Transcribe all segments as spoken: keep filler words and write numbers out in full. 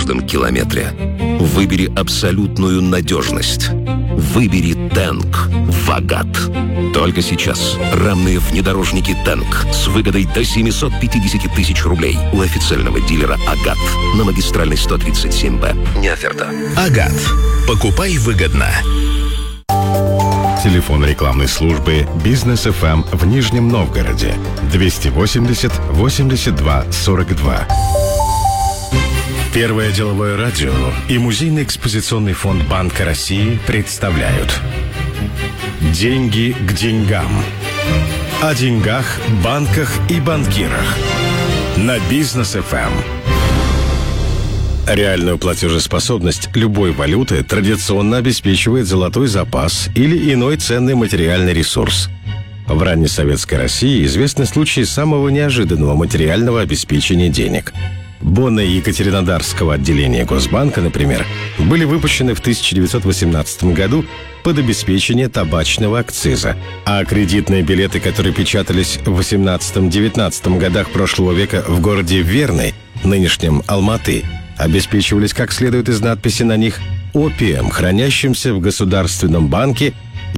каждом километре. Выбери абсолютную надежность. Выбери Тэнк в Агат. Только сейчас рамные внедорожники Тэнк с выгодой до семьсот пятьдесят тысяч рублей у официального дилера Агат на магистральной сто тридцать семь Б. Не оферта. Агат. Покупай выгодно. Телефон рекламной службы «Бизнес эф эм» в Нижнем Новгороде двести восемьдесят восемьдесят два сорок два. Первое деловое радио и Музейный экспозиционный фонд Банка России представляют «Деньги к деньгам». О деньгах, банках и банкирах. На «Бизнес эф эм». Реальную платежеспособность любой валюты традиционно обеспечивает золотой запас или иной ценный материальный ресурс. В ранней советской России известны случаи самого неожиданного материального обеспечения денег. Боны Екатеринодарского отделения Госбанка, например, были выпущены в тысяча девятьсот восемнадцатом году под обеспечение табачного акциза, а кредитные билеты, которые печатались в восемнадцатом-девятнадцатом годах прошлого века в городе Верный, нынешнем Алматы, обеспечивались, как следует из надписи на них, опием, хранящимся в Государственном банке.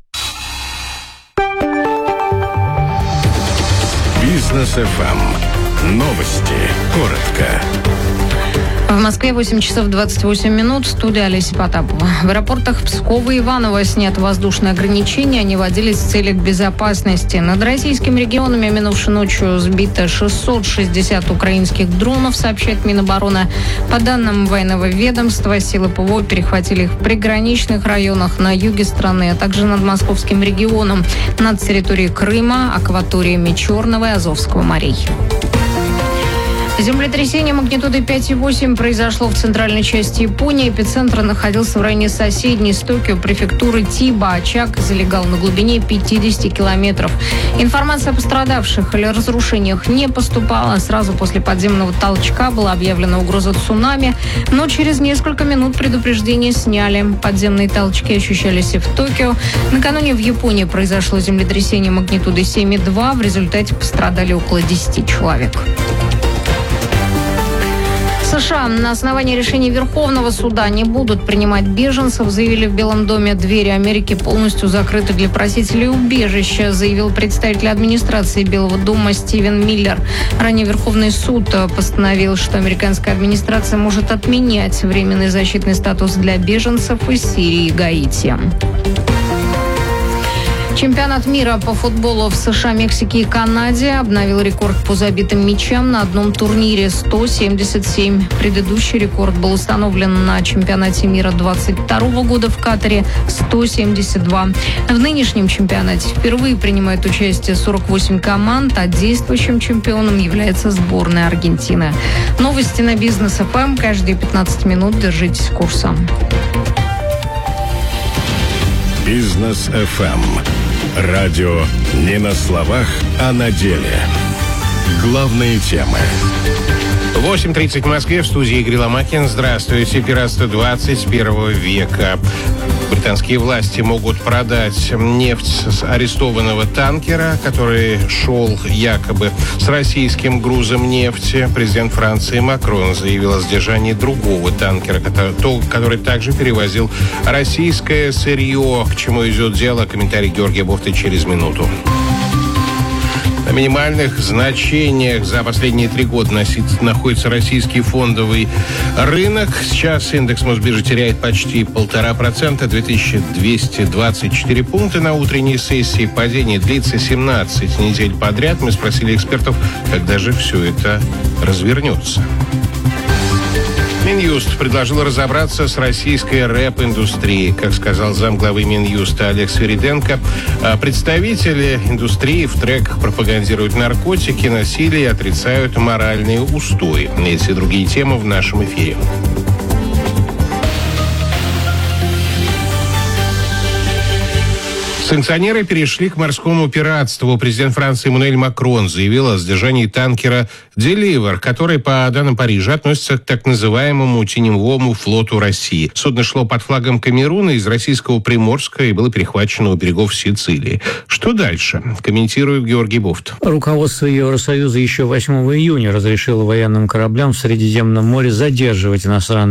Бизнес эф эм. Новости. Коротко. В Москве восемь часов двадцать восемь минут. Студия Олеся Потапова. В аэропортах Пскова и Иваново снято воздушные ограничения. Они вводились в целях безопасности. Над российскими регионами минувшей ночью сбито шестьсот шестьдесят украинских дронов, сообщает Минобороны. По данным военного ведомства, силы ПВО перехватили их в приграничных районах на юге страны, а также над московским регионом, над территорией Крыма, акваториями Черного и Азовского морей. Землетрясение магнитудой пять и восемь произошло в центральной части Японии. Эпицентр находился в районе соседней с Токио префектуры Тиба. Очаг залегал на глубине пятьдесят километров. Информация о пострадавших или разрушениях не поступала. Сразу после подземного толчка была объявлена угроза цунами, но через несколько минут предупреждение сняли. Подземные толчки ощущались и в Токио. Накануне в Японии произошло землетрясение магнитудой семь и два. В результате пострадали около десяти человек. США на основании решения Верховного суда не будут принимать беженцев, заявили в Белом доме. Двери Америки полностью закрыты для просителей убежища, заявил представитель администрации Белого дома Стивен Миллер. Ранее Верховный суд постановил, что американская администрация может отменять временный защитный статус для беженцев из Сирии и Гаити. Чемпионат мира по футболу в США, Мексике и Канаде обновил рекорд по забитым мячам на одном турнире – сто семьдесят семь. Предыдущий рекорд был установлен на чемпионате мира двадцать второго года в Катаре – сто семьдесят два. В нынешнем чемпионате впервые принимает участие сорок восемь команд, а действующим чемпионом является сборная Аргентины. Новости на Бизнес эф эм. Каждые пятнадцать минут держитесь курса. Бизнес эф эм. Радио не на словах, а на деле. Главные темы. восемь тридцать в Москве, в студии Игорь Ломакин. Здравствуйте. Пиратство двадцать первого века. Британские власти могут продать нефть с арестованного танкера, который шел якобы с российским грузом нефти. Президент Франции Макрон заявил о задержании другого танкера, который, который также перевозил российское сырье. К чему идет дело? Комментарий Георгия Бофта через минуту. На минимальных значениях за последние три года находится российский фондовый рынок. Сейчас индекс Мосбиржи теряет почти полтора процента, две тысячи двести двадцать четыре пункта на утренней сессии. Падение длится семнадцать недель подряд. Мы спросили экспертов, когда же все это развернется. Минюст предложил разобраться с российской рэп-индустрией. Как сказал замглавы Минюста Олег Свириденко, представители индустрии в треках пропагандируют наркотики, насилие и отрицают моральные устои. Эти и другие темы в нашем эфире. Санкционеры перешли к морскому пиратству. Президент Франции Эммануэль Макрон заявил о задержании танкера «Деливер», который, по данным Парижа, относится к так называемому теневому флоту России. Судно шло под флагом Камеруна из российского Приморска и было перехвачено у берегов Сицилии. Что дальше? Комментирует Георгий Бофт. Руководство Евросоюза еще восьмого июня разрешило военным кораблям в Средиземном море задерживать иностранные